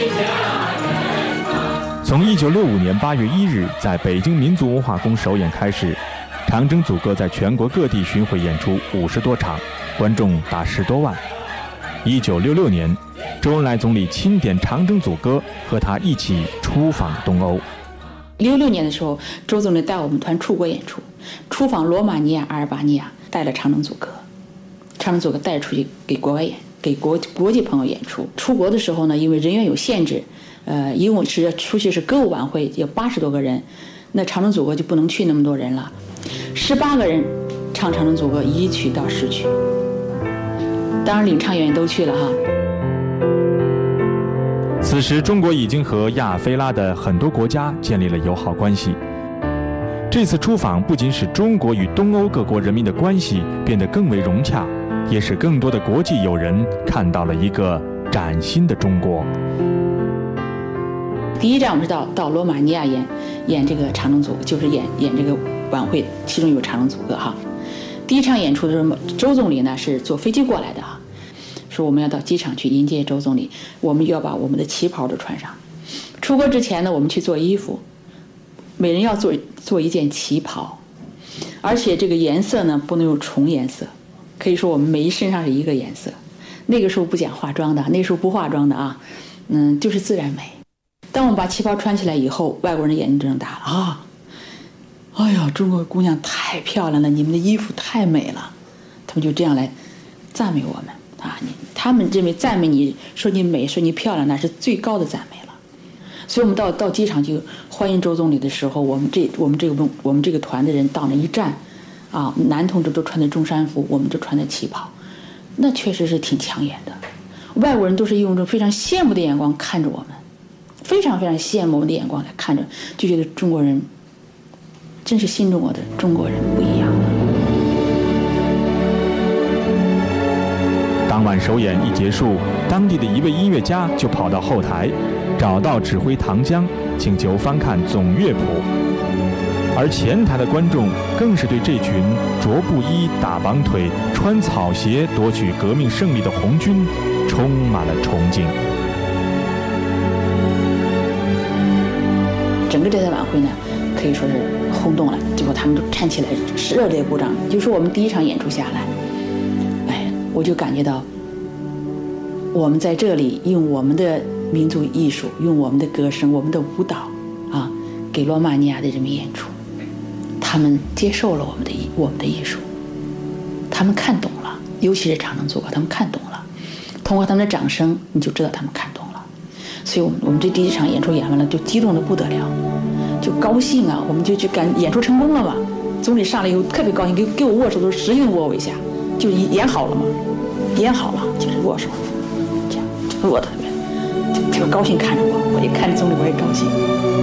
从1965年8月1日在北京民族文化宫首演开始，长征组歌在全国各地巡回演出50多场，观众达10多万。1966年，周恩来总理钦点长征组歌，和他一起出访东欧。 66年的时候，周总理带我们团出国演出，出访罗马尼亚、阿尔巴尼亚，带了长征组歌。长征组歌带出去给国外演，给国际朋友演出。出国的时候呢，因为人员有限制，因为是出去是歌舞晚会，有80多个人，那长征组歌就不能去那么多人了。18个人唱长征组歌，1曲到10曲。当然领唱演员都去了哈。 此时，中国已经和亚非拉的很多国家建立了友好关系。这次出访不仅使中国与东欧各国人民的关系变得更为融洽，也使更多的国际友人看到了一个崭新的中国。 第一站我们是到罗马尼亚演这个长征组，就是演这个晚会，其中有长征组歌哈。第一场演出的时候，周总理呢是坐飞机过来的哈，说我们要到机场去迎接周总理，我们要把我们的旗袍都穿上。出国之前呢，我们去做衣服，每人要做一件旗袍，而且这个颜色呢不能有重颜色，可以说我们每一身上是一个颜色。那个时候不讲化妆的，那个时候不化妆的啊，就是自然美。当我们把旗袍穿起来以后，外国人眼睛睁大了啊！哎呀，中国姑娘太漂亮了，你们的衣服太美了，他们就这样来赞美我们啊！他们认为赞美你，说你美，说你漂亮，那是最高的赞美了。所以我们到机场就欢迎周总理的时候，我们这个团的人到那一站，啊，男同志都穿的中山服，我们就穿的旗袍，那确实是挺抢眼的。外国人都是用一种非常羡慕的眼光看着我们，非常非常羡慕我们的眼光来看着，就觉得中国人真是新中国的中国人不一样了。 当晚首演一结束，当地的一位音乐家就跑到后台，找到指挥唐江，请求翻看总乐谱。而前台的观众更是对这群着布衣、打绑腿、穿草鞋夺取革命胜利的红军充满了崇敬。 整个这场晚会呢，可以说是轰动了，结果他们都站起来热烈鼓掌。就说我们第一场演出下来，我就感觉到我们在这里用我们的民族艺术，用我们的歌声，我们的舞蹈啊，给罗马尼亚的人民演出，他们接受了我们的艺术，他们看懂了，尤其是长征组歌，他们看懂了，通过他们的掌声，你就知道他们看懂了。所以我们这第一场演出演完了，就激动得不得了，就高兴啊，我们就去演出成功了嘛。总理上来以后特别高兴，给我握手都使劲握我一下，就演好了嘛，演好了就是握手，这样握特别高兴看着我，我一看着总理我也高兴。